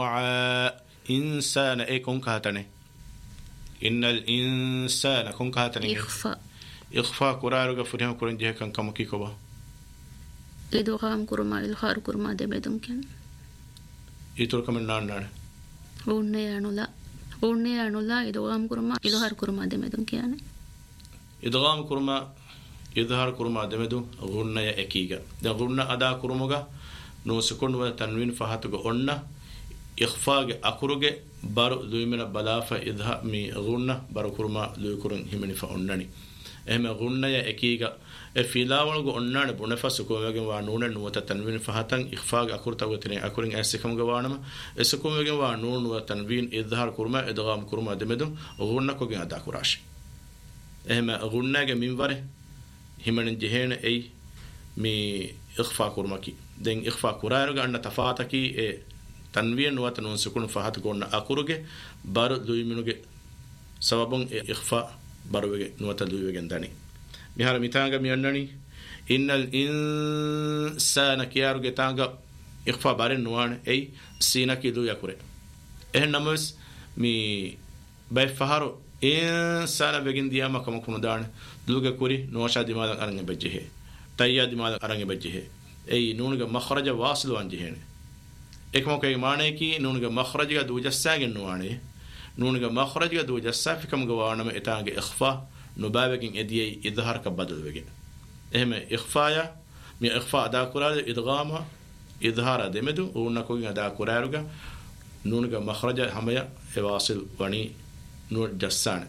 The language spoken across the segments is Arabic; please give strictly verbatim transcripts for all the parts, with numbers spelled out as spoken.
إنسان أي كون كهتني إن الإنسان كون كهتني إخفاء إخفاء كرارو كفرهم كورن جه كان كم كي كوبا إدغام كرما إلخار كرما دبدم كان يترك من نار نار ونيا نولا ونيا نولا إدغام كرما إلخار كرما دبدم كان إدغام كرما إظهار كرما دمدو غنى أكيجا ده غنى أدا كرموجا نو سكون وتنوين فهاتو غنى إخفاء أكروجة بارو دويمنا بلافا إظهار مي غنى بارو كرما لوكرن همني فأنني إهم غنى أكيجا الفيلاول غنى بنفس كومجا وانون نوتا تنوين فهاتن إخفاء أكرتا وتنين أكرين أسكم غوانما أسكومجا وانون وتنوين إظهار كرما إدغام كرما دمدو غنى كوجا أدا كراش إهم غنى من وره همن جهين أي مي إخفاء كرمكي دين إخفاء كرارجا أن تفاتكي تنوين وتنون سكون فهات كون أكورجة بار دوي منوجة سببون إخفاء باروجة نوتا دوي جنداني مهار ميتانجا ميانني إن الإنسان كيارجة تانجا إخفاء بارين نوان أي سينا كيدو يكورة إيه نموس مي بيفهارو إنسان بيجين دياما كم كون دارن دوغا كوري نوشا دماغ أرنج بجيه تايا دماغ أرنج بجيه أي نونغا مخرج واصل وانجهين إكمو كي معنى كي نونغا مخرج دو جساج نوانه نونغا مخرج دو جسا في كم جوانا ما إتانج إخفاء نبابكين إديه إظهار كبدل بيجي إهم إخفاء مي إخفاء دا كورال إدغامها إظهار دمدو ونكوين دا كورالوجا نونغا مخرج هميا واصل واني نور جسان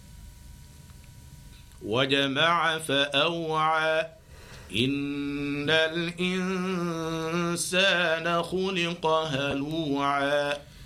وجمع فأوعى إن الإنسان خلق هلوعا